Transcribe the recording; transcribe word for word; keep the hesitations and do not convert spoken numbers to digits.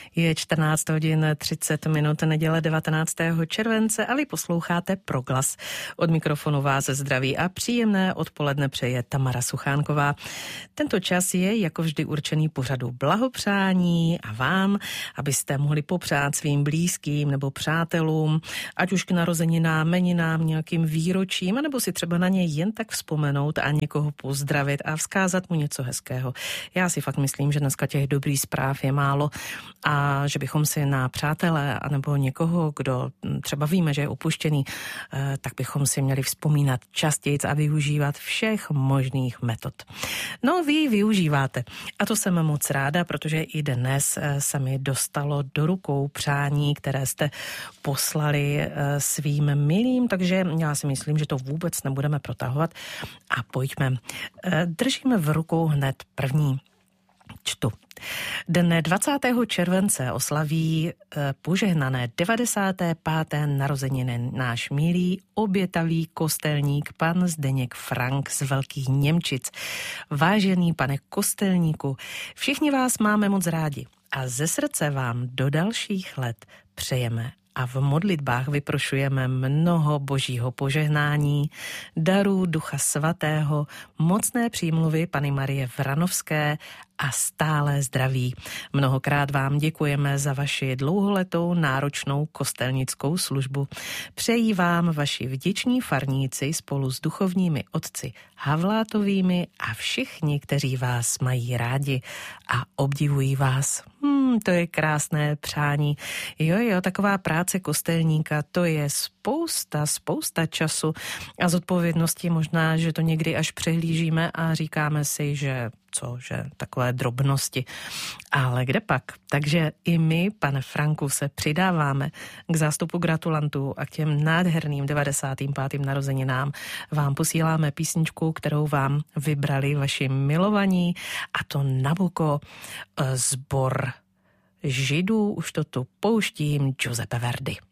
Je čtrnáct hodin třicet minut, neděle devatenáctého července a vy posloucháte Proglas. Od mikrofonu vás zdraví a příjemné odpoledne přeje Tamara Suchánková. Tento čas je jako vždy určený pořadu blahopřání a vám, abyste mohli popřát svým blízkým nebo přátelům, ať už k narozeninám, jmeninám, nějakým výročím, nebo si třeba na ně jen tak vzpomenout a někoho pozdravit a vzkázat mu něco hezkého. Já si fakt myslím, že dneska těch dobrých zpráv je málo a že bychom si na přátele anebo někoho, kdo třeba víme, že je opuštěný, tak bychom si měli vzpomínat častěji a využívat všech možných metod. No, vy ji využíváte a to jsem moc ráda, protože i dnes se mi dostalo do rukou přání, které jste poslali svým milým, takže já si myslím, že to vůbec nebudeme protahovat a pojďme. Držíme v rukou hned první. Čtu. Dne dvacátého července oslaví požehnané devadesáté páté narozeniny náš milý obětavý kostelník pan Zdeněk Frank z Velkých Němčic. Vážený pane kostelníku, všichni vás máme moc rádi a ze srdce vám do dalších let přejeme a v modlitbách vyprošujeme mnoho božího požehnání, darů Ducha Svatého, mocné přímluvy Panny Marie Vranovské a stále zdraví. Mnohokrát vám děkujeme za vaši dlouholetou náročnou kostelnickou službu. Přejí vám vaši vděční farníci spolu s duchovními otci Havlátovými a všichni, kteří vás mají rádi a obdivují vás. Hmm, to je krásné přání. Jo, jo, taková práce kostelníka, to je spousta, spousta času a zodpovědnosti. Možná, že to někdy až přehlížíme a říkáme si, že co, že takové drobnosti. Ale kde pak? Takže i my, pane Franku, se přidáváme k zástupu gratulantů a k těm nádherným devadesátým pátým narozeninám. Vám posíláme písničku, kterou vám vybrali vaši milovaní, a to Nabucco, sbor Židů, už to tu pouštím, Giuseppe Verdi.